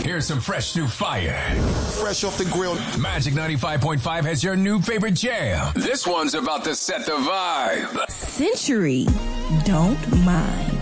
Here's some fresh new fire. Fresh off the grill. Magic 95.5 has your new favorite jam. This one's about to set the vibe. Century, don't mind.